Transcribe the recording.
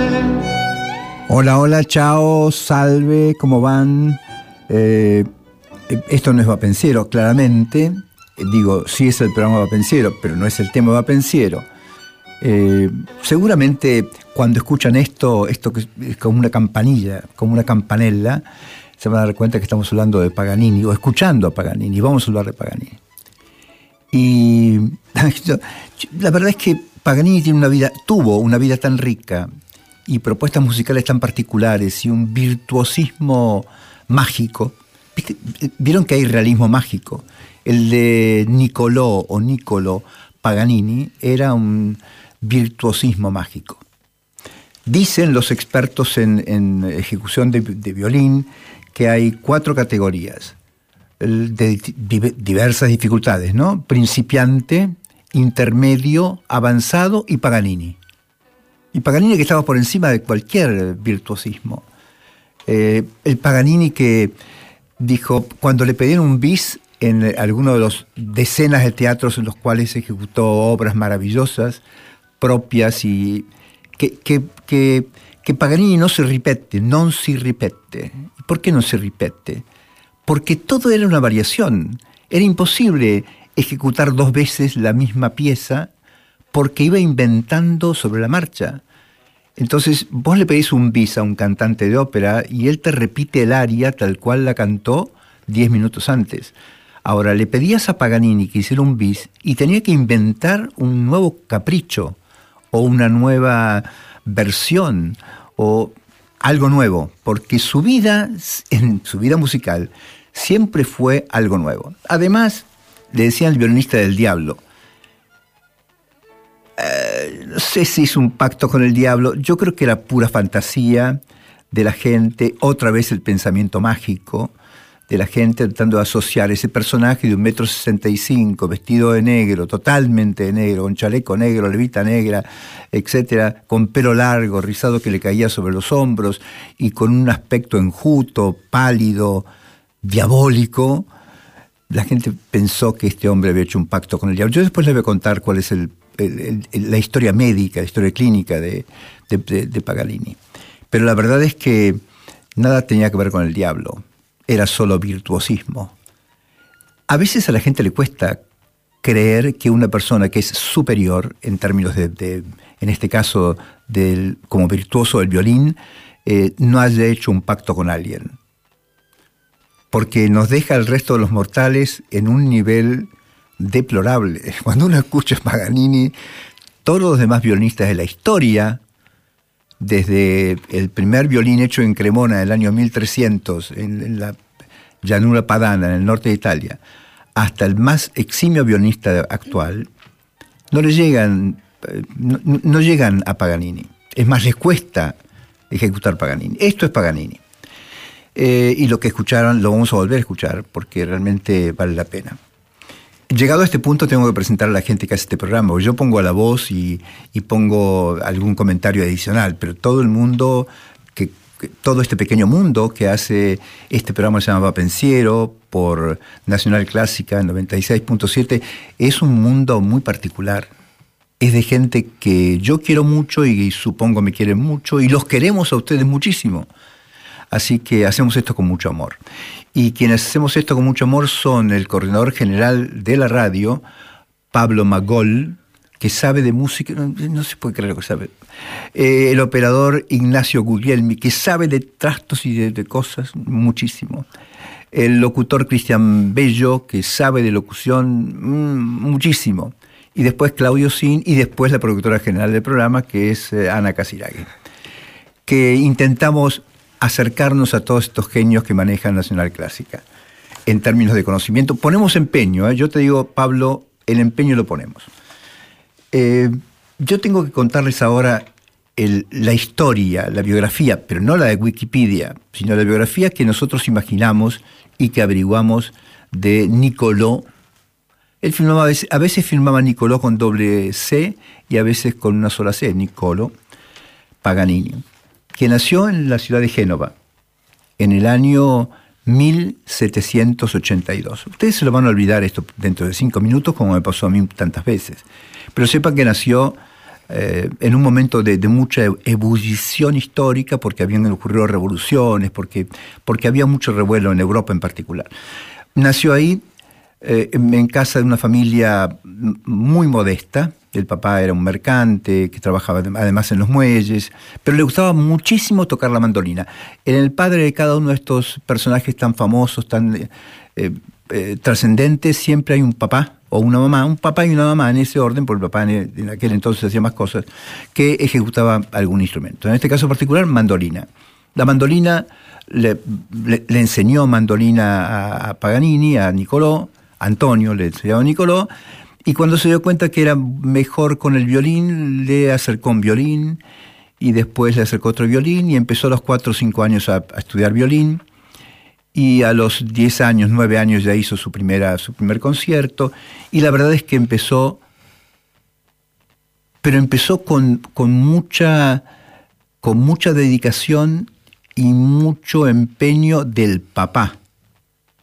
Hola, hola, chao, salve, ¿cómo van? Esto no es Va Pensiero, claramente. Digo, sí es el programa Va Pensiero, pero no es el tema Va Pensiero. Seguramente cuando escuchan esto que es como una campanilla, como una campanella, se van a dar cuenta que estamos hablando de Paganini, o escuchando a Paganini, vamos a hablar de Paganini. Y la verdad es que Paganini tuvo una vida tan rica, y propuestas musicales tan particulares, y un virtuosismo mágico. Vieron que hay realismo mágico. El de Niccolò Paganini era un virtuosismo mágico. Dicen los expertos en ejecución de violín que hay 4 categorías de diversas dificultades, ¿no? Principiante, intermedio, avanzado y Paganini. Y Paganini que estaba por encima de cualquier virtuosismo. El Paganini que dijo, cuando le pedían un bis en alguno de los decenas de teatros en los cuales ejecutó obras maravillosas, propias, y que Paganini non si ripete. ¿Por qué no se ripete? Porque todo era una variación. Era imposible ejecutar 2 veces la misma pieza, porque iba inventando sobre la marcha. Entonces, vos le pedís un bis a un cantante de ópera y él te repite el aria tal cual la cantó 10 minutos antes. Ahora, le pedías a Paganini que hiciera un bis y tenía que inventar un nuevo capricho o una nueva versión o algo nuevo, porque en su vida musical siempre fue algo nuevo. Además, le decían el violinista del diablo. No sé si hizo un pacto con el diablo. Yo creo que era pura fantasía de la gente, otra vez el pensamiento mágico de la gente tratando de asociar ese personaje de 1,65 m, vestido de negro, totalmente de negro, con chaleco negro, levita negra, etcétera, con pelo largo, rizado que le caía sobre los hombros y con un aspecto enjuto, pálido, diabólico. La gente pensó que este hombre había hecho un pacto con el diablo. Yo después les voy a contar cuál es la historia médica, la historia clínica de Paganini. Pero la verdad es que nada tenía que ver con el diablo. Era solo virtuosismo. A veces a la gente le cuesta creer que una persona que es superior en términos en este caso, como virtuoso del violín, no haya hecho un pacto con alguien. Porque nos deja al resto de los mortales en un nivel deplorable. Cuando uno escucha a Paganini, todos los demás violinistas de la historia, desde el primer violín hecho en Cremona en el año 1300, en la llanura padana, en el norte de Italia, hasta el más eximio violinista actual, no llegan a Paganini. Es más, les cuesta ejecutar Paganini. Esto es Paganini. Y lo que escucharon lo vamos a volver a escuchar porque realmente vale la pena. Llegado a este punto tengo que presentar a la gente que hace este programa. Yo pongo la voz y pongo algún comentario adicional, pero todo el mundo, todo este pequeño mundo que hace este programa se llama Va Pensiero por Nacional Clásica en 96.7, es un mundo muy particular. Es de gente que yo quiero mucho y supongo me quieren mucho y los queremos a ustedes muchísimo. Así que hacemos esto con mucho amor. Y quienes hacemos esto con mucho amor son el coordinador general de la radio, Pablo Magol, que sabe de música, no se puede creer lo que sabe. El operador Ignacio Guglielmi, que sabe de trastos y de cosas muchísimo. El locutor Cristian Bello, que sabe de locución muchísimo. Y después Claudio Sin, y después la productora general del programa, que es Ana Casiraghi. Que intentamos acercarnos a todos estos genios que manejan Nacional Clásica. En términos de conocimiento, ponemos empeño. Yo te digo, Pablo, el empeño lo ponemos. Yo tengo que contarles ahora la historia, la biografía, pero no la de Wikipedia, sino la biografía que nosotros imaginamos y que averiguamos de Niccolò. Él filmaba, a veces filmaba Niccolò con doble C y a veces con una sola C, Niccolò Paganini, que nació en la ciudad de Génova en el año 1782. Ustedes se lo van a olvidar esto dentro de 5 minutos, como me pasó a mí tantas veces. Pero sepan que nació en un momento de mucha ebullición histórica, porque habían ocurrido revoluciones, porque había mucho revuelo en Europa en particular. Nació ahí, en casa de una familia muy modesta. El papá era un mercante que trabajaba además en los muelles, pero le gustaba muchísimo tocar la mandolina. En el padre de cada uno de estos personajes tan famosos, tan trascendentes, siempre hay un papá o una mamá, un papá y una mamá en ese orden, porque el papá en aquel entonces hacía más cosas, que ejecutaba algún instrumento. En este caso particular, mandolina. La mandolina le enseñó mandolina a Paganini, a Niccolò, Antonio le enseñaba a Niccolò, y cuando se dio cuenta que era mejor con el violín, le acercó un violín, y después le acercó otro violín, y empezó a los 4 o 5 años a estudiar violín, y a los 10 años, 9 años ya hizo su primer concierto, y la verdad es que empezó con mucha dedicación y mucho empeño del papá.